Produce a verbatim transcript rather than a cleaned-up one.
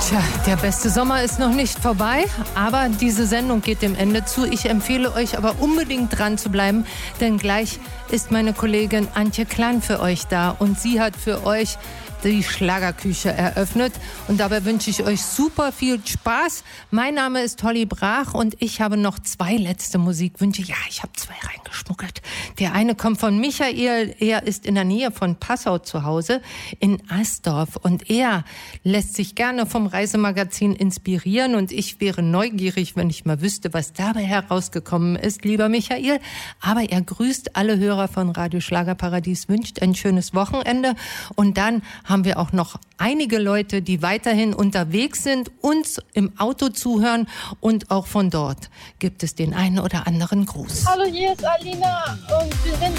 Tja, der beste Sommer ist noch nicht vorbei, aber diese Sendung geht dem Ende zu. Ich empfehle euch aber unbedingt dran zu bleiben, denn gleich ist meine Kollegin Antje Klein für euch da und sie hat für euch die Schlagerküche eröffnet und dabei wünsche ich euch super viel Spaß. Mein Name ist Holly Brach und ich habe noch zwei letzte Musikwünsche. Ja, ich habe zwei reingeschmuggelt. Der eine kommt von Michael, er ist in der Nähe von Passau zu Hause in Asdorf und er lässt sich gerne vom Reisemagazin inspirieren und ich wäre neugierig, wenn ich mal wüsste, was dabei herausgekommen ist, lieber Michael. Aber er grüßt alle Hörer von Radio Schlagerparadies, wünscht ein schönes Wochenende und dann haben wir auch noch einige Leute, die weiterhin unterwegs sind, uns im Auto zuhören und auch von dort gibt es den einen oder anderen Gruß. Hallo, hier ist Alina und wir sind